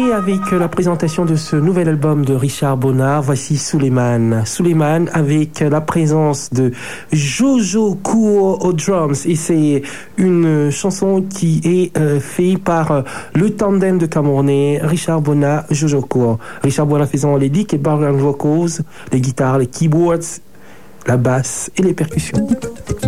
continuer avec la présentation de ce nouvel album de Richard Bonnard. Voici Suleiman. Suleiman avec la présence de Jojo Kuo aux drums. Et c'est une chanson qui est faite par le tandem de Camerounais, Richard Bonnard, Jojo Kuo. Richard Bonnard faisant les leads et background vocals, les guitares, les keyboards, la basse et les percussions.